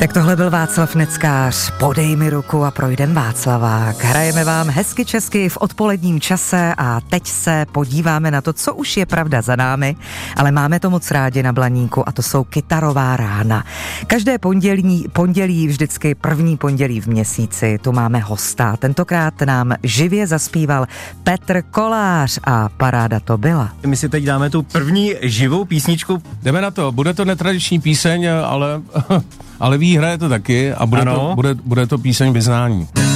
Tak tohle byl Václav Neckář. Podej mi ruku a projdem Václavák. Hrajeme vám hezky česky v odpoledním čase a teď se podíváme na to, co už je pravda za námi, ale máme to moc rádi na Blaníku a to jsou kytarová rána. Každé pondělí vždycky první pondělí v měsíci, tu máme hosta. Tentokrát nám živě zaspíval Petr Kolář a paráda to byla. My si teď dáme tu první živou písničku. Jdeme na to, bude to netradiční píseň, ale vy hrajete taky a bude to píseň vyznání.